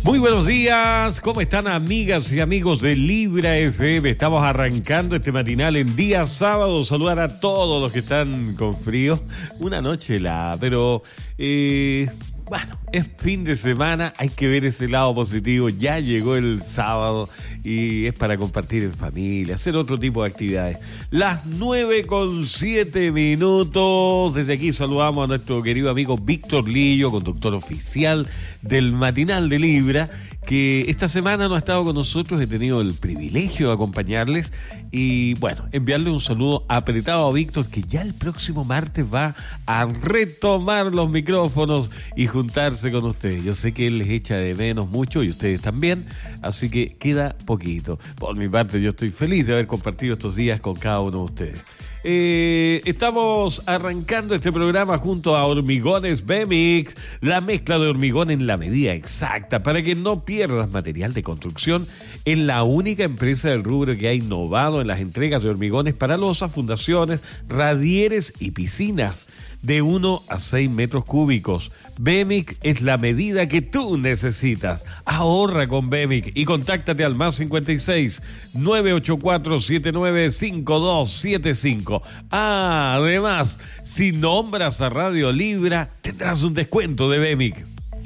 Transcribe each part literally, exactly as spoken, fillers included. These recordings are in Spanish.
Muy buenos días, ¿cómo están amigas y amigos de Libra F M? Estamos arrancando este matinal en día sábado. Saludar a todos los que están con frío. Una noche helada, pero eh, bueno, es fin de semana, hay que ver ese lado positivo. Ya llegó el sábado y es para compartir en familia, hacer otro tipo de actividades. Las nueve con siete minutos. Desde aquí saludamos a nuestro querido amigo Víctor Lillo, conductor oficial del matinal de Libra, que esta semana no ha estado con nosotros. He tenido el privilegio de acompañarles y bueno, enviarle un saludo apretado a Víctor, que ya el próximo martes va a retomar los micrófonos y juntarse con ustedes. Yo sé que él les echa de menos mucho y ustedes también, así que queda poquito. Por mi parte, yo estoy feliz de haber compartido estos días con cada uno de ustedes. Eh, estamos arrancando este programa junto a Hormigones Bemix, la mezcla de hormigón en la medida exacta para que no pierdas material de construcción. En la única empresa del rubro que ha innovado en las entregas de hormigones para losas, fundaciones, radieres y piscinas de uno a seis metros cúbicos. Bemix es la medida que tú necesitas. Ahorra con Bemix y contáctate al más cincuenta y seis, nueve ocho cuatro, siete nueve cinco dos siete cinco. Ah, además, si nombras a Radio Libra, tendrás un descuento de Bemix.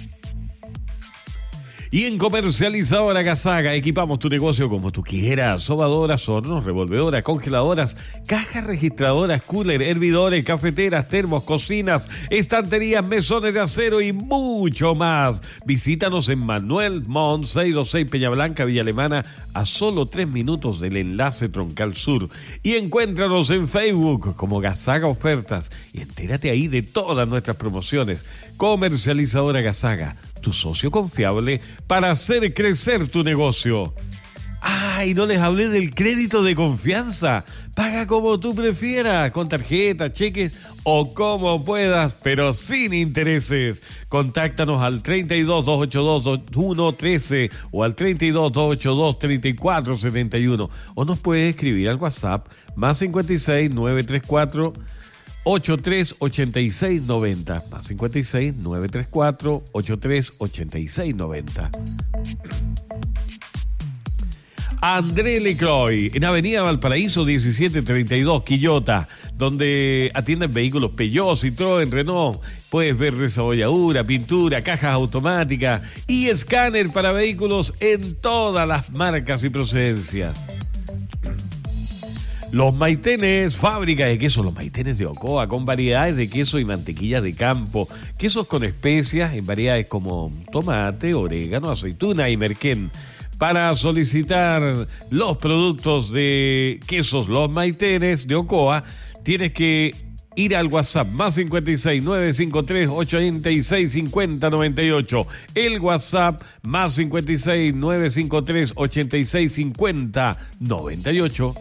Y en Comercializadora Gazaga equipamos tu negocio como tú quieras. Sobadoras, hornos, revolvedoras, congeladoras, cajas registradoras, cooler, hervidores, cafeteras, termos, cocinas, estanterías, mesones de acero y mucho más. Visítanos en Manuel Montt seiscientos veintiséis Peña Blanca, Villa Alemana, a solo tres minutos del enlace Troncal Sur. Y encuéntranos en Facebook como Gazaga Ofertas y entérate ahí de todas nuestras promociones. Comercializadora Gazaga, tu socio confiable para hacer crecer tu negocio. ¡Ay, no les hablé del crédito de confianza! Paga como tú prefieras, con tarjeta, cheques o como puedas, pero sin intereses. Contáctanos al treinta y dos, doscientos ochenta y dos, veintiuno trece o al treinta y dos, doscientos ochenta y dos, treinta y cuatro setenta y uno. O nos puedes escribir al WhatsApp más cincuenta y seis, nueve treinta y cuatro, ochenta y tres ochenta y seis noventa, más cincuenta y seis, nueve treinta y cuatro, ochenta y tres ochenta y seis noventa. André Lecroy, en Avenida Valparaíso diecisiete treinta y dos, Quillota, donde atienden vehículos Peugeot, Citroën, Renault. Puedes ver resolladura, pintura, cajas automáticas y escáner para vehículos en todas las marcas y procedencias. Los Maitenes, fábrica de quesos Los Maitenes de Ocoa, con variedades de queso y mantequilla de campo, quesos con especias en variedades como tomate, orégano, aceituna y merquén. Para solicitar los productos de quesos Los Maitenes de Ocoa, tienes que ir al WhatsApp más cincuenta y seis, nueve cincuenta y tres, ochenta y seis cincuenta noventa y ocho. El WhatsApp más cincuenta y seis, nueve cincuenta y tres, ochenta y seis cincuenta noventa y ocho.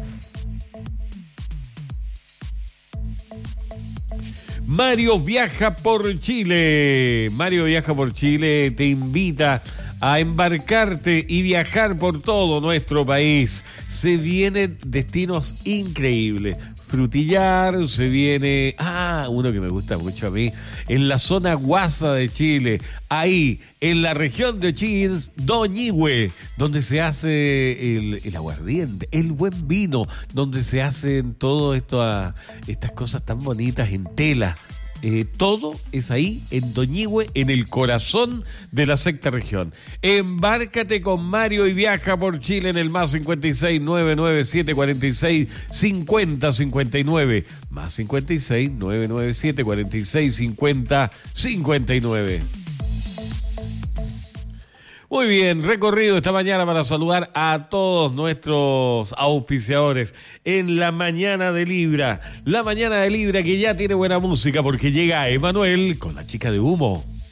Mario Viaja por Chile. Mario Viaja por Chile te invita a embarcarte y viajar por todo nuestro país. Se vienen destinos increíbles. Frutillar, se viene, ah, uno que me gusta mucho a mí, en la zona Guasa de Chile, ahí, en la región de O'Higgins, Doñihue, donde se hace el, el aguardiente, el buen vino, donde se hacen todas estas cosas tan bonitas en tela. Eh, todo es ahí, en Doñihue, en el corazón de la sexta región. Embárcate con Mario y viaja por Chile en el más cincuenta y seis, nueve nueve siete, cuarenta y seis, cincuenta cincuenta y nueve. Más cincuenta y seis, nueve nueve siete, cuarenta y seis, cincuenta cincuenta y nueve. Muy bien, recorrido esta mañana para saludar a todos nuestros auspiciadores en la mañana de Libra. La mañana de Libra que ya tiene buena música porque llega Emanuel con La Chica de Humo.